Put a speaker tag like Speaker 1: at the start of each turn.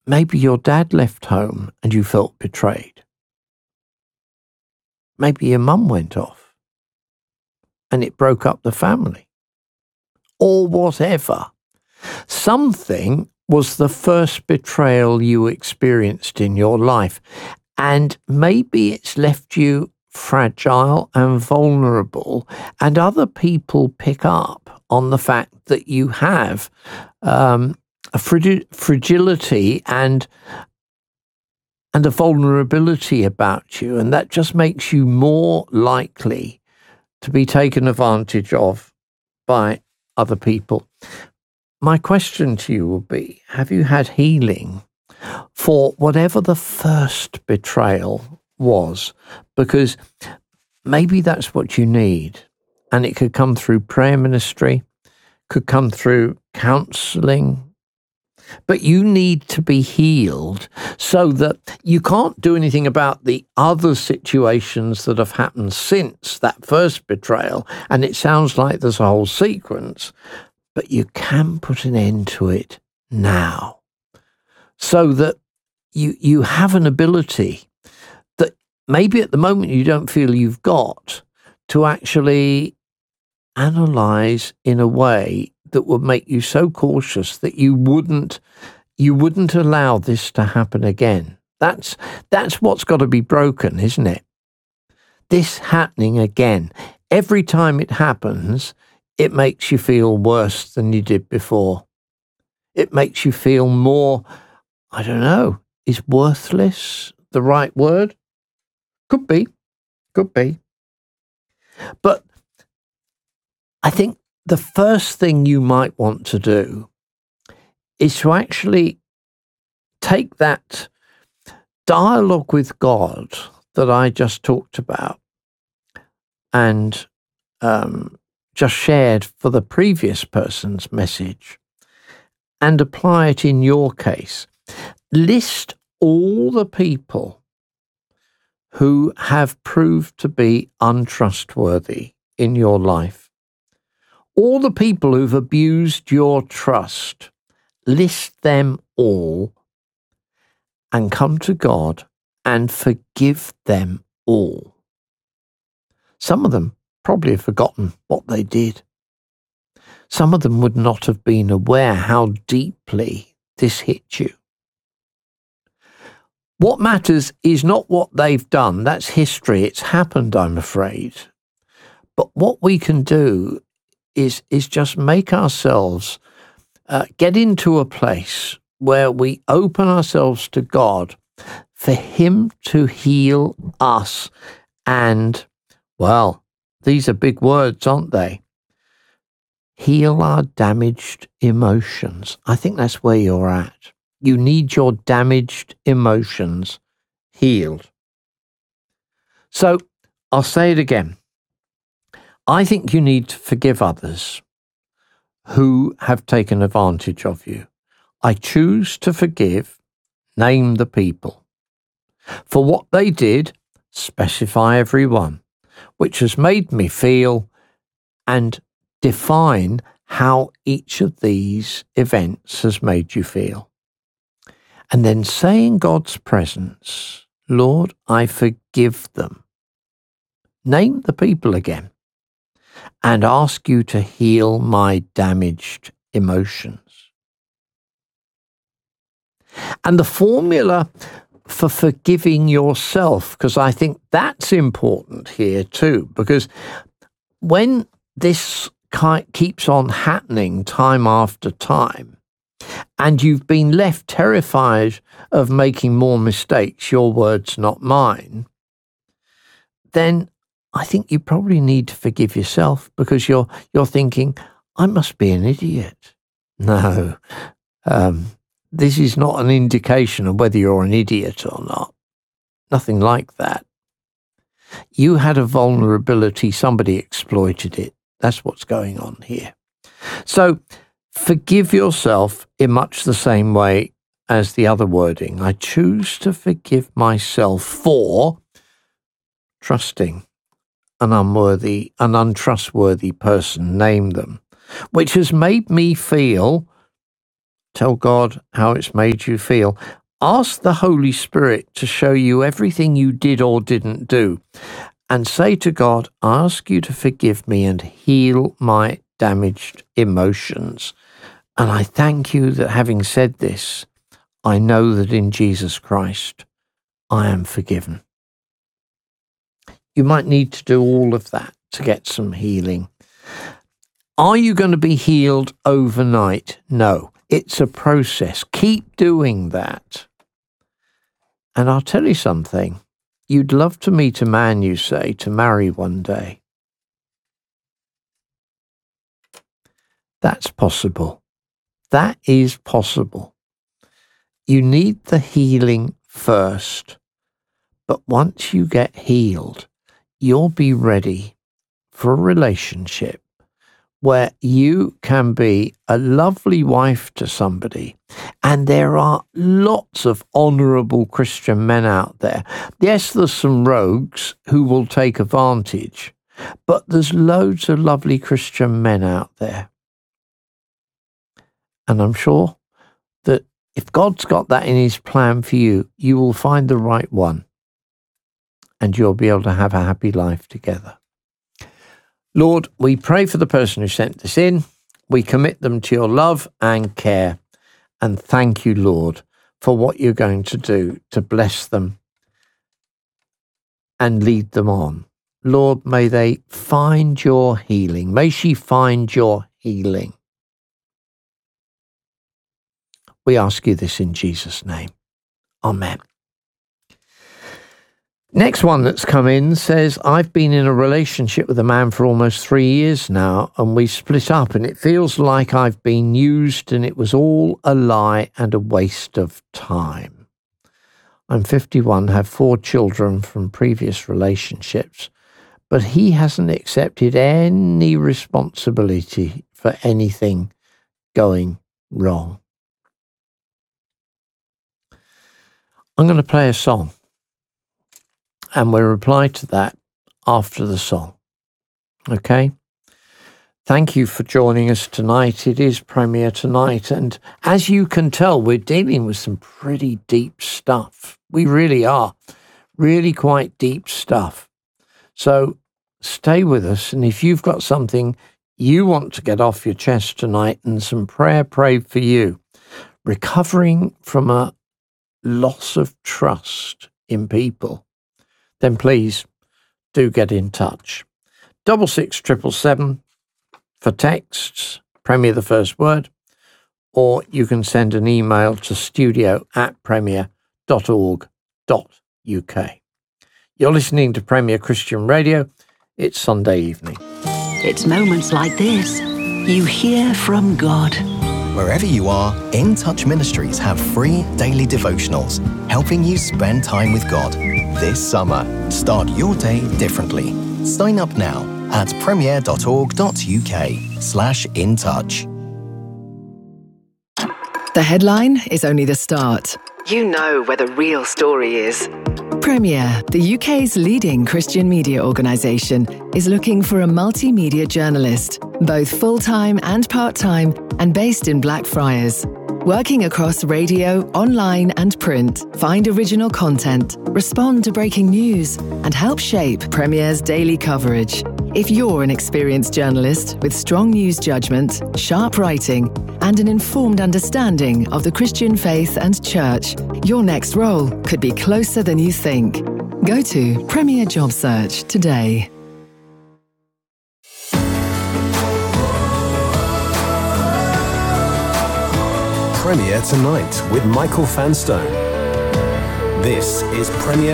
Speaker 1: Maybe your dad left home and you felt betrayed. Maybe your mum went off and it broke up the family. Or whatever. Something was the first betrayal you experienced in your life, and maybe it's left you fragile and vulnerable, and other people pick up on the fact that you have a fragility and a vulnerability about you, and that just makes you more likely to be taken advantage of by other people. My question to you will be, have you had healing for whatever the first betrayal was? Because maybe that's what you need, and it could come through prayer ministry, could come through counselling, but you need to be healed so that you can't do anything about the other situations that have happened since that first betrayal. And it sounds like there's a whole sequence, but you can put an end to it now so that you have an ability that maybe at the moment you don't feel you've got to actually analyze in a way that would make you so cautious that you wouldn't allow this to happen again. That's what's got to be broken, isn't it? This happening again. Every time it happens, it makes you feel worse than you did before. It makes you feel more, I don't know, is worthless the right word? Could be. But I think the first thing you might want to do is to actually take that dialogue with God that I just talked about and just shared for the previous person's message and apply it in your case. List all the people who have proved to be untrustworthy in your life. All the people who've abused your trust, list them all and come to God and forgive them all. Some of them probably have forgotten what they did. Some of them would not have been aware how deeply this hit you. What matters is not what they've done. That's history. It's happened, I'm afraid. But what we can do is just make ourselves get into a place where we open ourselves to God for Him to heal us. And, well, these are big words, aren't they? Heal our damaged emotions. I think that's where you're at. You need your damaged emotions healed. So I'll say it again. I think you need to forgive others who have taken advantage of you. I choose to forgive, name the people. For what they did, specify every one, which has made me feel, and define how each of these events has made you feel. And then say in God's presence, Lord, I forgive them. Name the people again. And ask you to heal my damaged emotions. And the formula for forgiving yourself, because I think that's important here too, because when this keeps on happening time after time, and you've been left terrified of making more mistakes, your words, not mine, then I think you probably need to forgive yourself, because you're thinking, I must be an idiot. No, this is not an indication of whether you're an idiot or not. Nothing like that. You had a vulnerability, somebody exploited it. That's what's going on here. So forgive yourself in much the same way as the other wording. I choose to forgive myself for trusting an untrustworthy person, name them, which has made me feel Tell God how it's made you feel. Ask the Holy Spirit to show you everything you did or didn't do. And say to God, I ask you to forgive me and heal my damaged emotions. And I thank you that having said this, I know that in Jesus Christ, I am forgiven. You might need to do all of that to get some healing. Are you going to be healed overnight? No, it's a process. Keep doing that. And I'll tell you something. You'd love to meet a man, you say, to marry one day. That's possible. That is possible. You need the healing first. But once you get healed, you'll be ready for a relationship where you can be a lovely wife to somebody. And there are lots of honourable Christian men out there. Yes, there's some rogues who will take advantage, but there's loads of lovely Christian men out there. And I'm sure that if God's got that in his plan for you, you will find the right one. And you'll be able to have a happy life together. Lord, we pray for the person who sent this in. We commit them to your love and care. And thank you, Lord, for what you're going to do to bless them and lead them on. Lord, may they find your healing. May she find your healing. We ask you this in Jesus' name. Amen. Next one that's come in says, I've been in a relationship with a man for almost 3 years now, and we split up, and it feels like I've been used and it was all a lie and a waste of time. I'm 51, have 4 children from previous relationships, but he hasn't accepted any responsibility for anything going wrong. I'm going to play a song. And we'll reply to that after the song. Okay? Thank you for joining us tonight. It is Premier Tonight. And as you can tell, we're dealing with some pretty deep stuff. We really are. Really quite deep stuff. So stay with us. And if you've got something you want to get off your chest tonight and some prayer prayed for you, recovering from a loss of trust in people, then please do get in touch. 66777 for texts, Premier the first word, or you can send an email to studio@premier.org.uk. You're listening to Premier Christian Radio. It's Sunday evening.
Speaker 2: It's moments like this you hear from God.
Speaker 3: Wherever you are, In Touch Ministries have free daily devotionals, helping you spend time with God. This summer, start your day differently. Sign up now at premier.org.uk/intouch.
Speaker 4: The headline is only the start. You know where the real story is. Premier, the UK's leading Christian media organisation, is looking for a multimedia journalist, both full-time and part-time, and based in Blackfriars. Working across radio, online and print, find original content, respond to breaking news, and help shape Premier's daily coverage. If you're an experienced journalist with strong news judgment, sharp writing, and an informed understanding of the Christian faith and church, your next role could be closer than you think. Go to Premier Job Search today.
Speaker 5: Premier Tonight with Michael Fanstone. This is Premier